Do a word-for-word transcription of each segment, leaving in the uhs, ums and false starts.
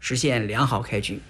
实现良好开局。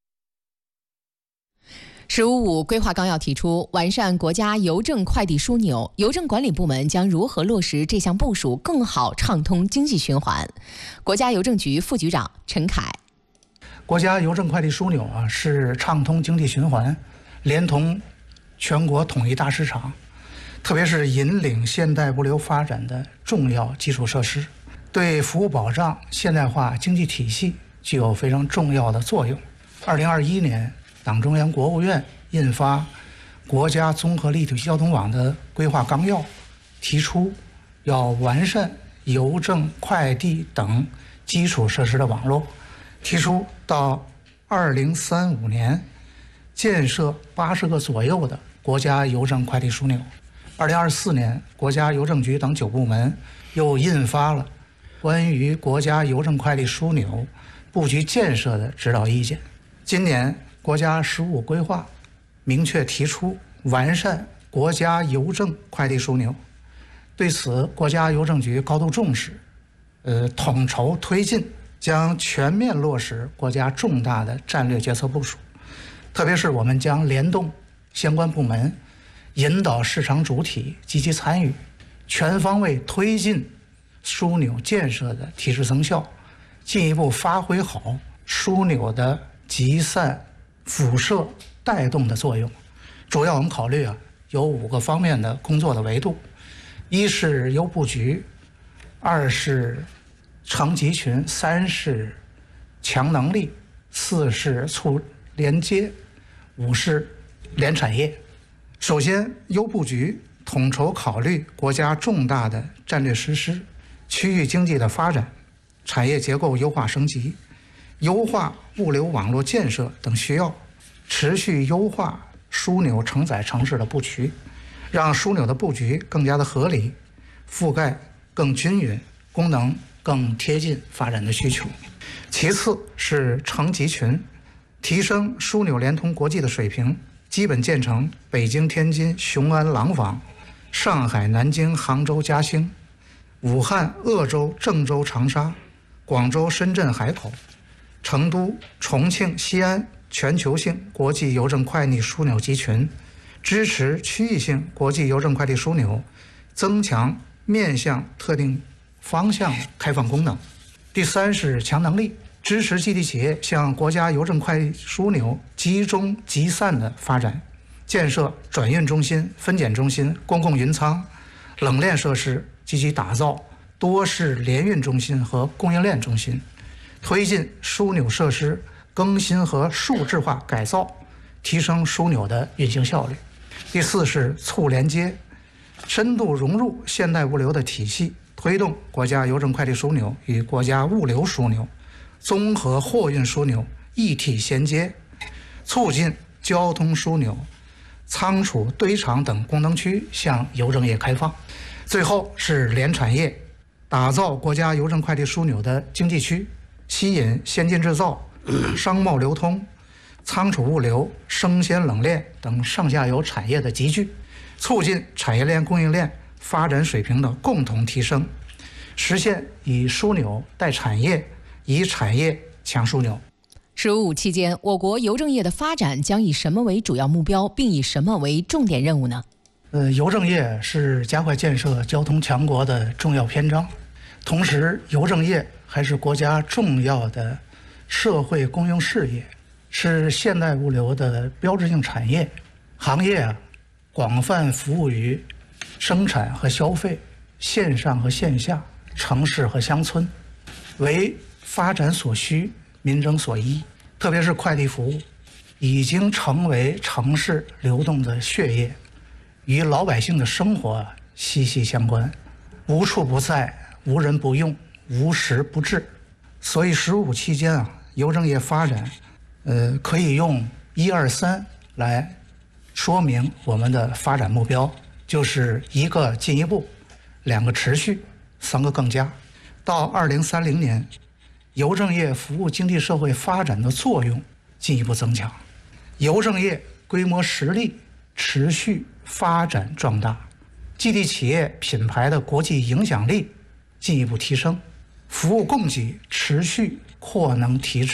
十五五规划纲要提出，完善国家邮政快递枢纽，邮政管理部门将如何落实这项部署，更好畅通经济循环？国家邮政局副局长陈凯。 国家邮政快递枢纽啊，是畅通经济循环，连同全国统一大市场，特别是引领现代物流发展的重要基础设施，对服务保障现代化经济体系具有非常重要的作用。二零二一年。党中央、国务院印发《国家综合立体交通网的规划纲要》，提出要完善邮政、快递等基础设施的网络，提出到二零三五年建设八十个左右的国家邮政快递枢纽。二零二四年，国家邮政局等九部门又印发了关于国家邮政快递枢纽布局建设的指导意见。今年国家“十五”规划明确提出完善国家邮政快递枢纽，对此，国家邮政局高度重视，呃，统筹推进，将全面落实国家重大的战略决策部署。特别是我们将联动相关部门，引导市场主体积极参与，全方位推进枢纽建设的提质增效，进一步发挥好枢纽的集散辐射带动的作用。主要我们考虑啊，有五个方面的工作的维度：一是优布局，二是成集群，三是强能力，四是促连接，五是联产业。首先，优布局统筹考虑国家重大的战略实施、区域经济的发展、产业结构优化升级、优化物流网络建设等需要，持续优化枢纽承载城市的布局，让枢纽的布局更加的合理，覆盖更均匀，功能更贴近发展的需求。其次是成集群，提升枢纽连通国际的水平，基本建成北京、天津、雄安、廊坊、上海、南京、杭州、嘉兴、武汉、鄂州、郑州、长沙、广州、深圳、海口、成都、重庆、西安全球性国际邮政快递枢纽集群，支持区域性国际邮政快递枢纽，增强面向特定方向的开放功能。第三是强能力，支持基地企业向国家邮政快递枢纽集中集散的发展，建设转运中心、分拣中心、公共云仓、冷链设施，积极打造多式联运中心和供应链中心，推进枢纽设施更新和数质化改造，提升枢纽的运行效率。第四是促连接，深度融入现代物流的体系，推动国家邮政快递枢纽与国家物流枢纽、综合货运枢纽一体衔接，促进交通枢纽、仓储堆场等功能区向邮政业开放。最后是联产业，打造国家邮政快递枢纽的经济区，吸引先进制造、商贸流通、仓储物流、生鲜冷链等上下游产业的集聚，促进产业链供应链发展水平的共同提升，实现以枢纽带产业，以产业强枢纽。 十五期间，我国邮政业的发展将以什么为主要目标，并以什么为重点任务呢？ 呃，邮政业是加快建设交通强国的重要篇章，同时，邮政业还是国家重要的社会公用事业，是现代物流的标志性产业。行业啊，广泛服务于生产和消费、线上和线下、城市和乡村，为发展所需、民生所依。特别是快递服务，已经成为城市流动的血液，与老百姓的生活息息相关，无处不在，无人不用，无时不至。所以“十五”期间啊，邮政业发展，呃，可以用一二三来说明我们的发展目标，就是一个进一步，两个持续，三个更加。到二零三零年，邮政业服务经济社会发展的作用进一步增强，邮政业规模实力持续发展壮大，基地企业品牌的国际影响力进一步提升，服务供给持续扩能提质。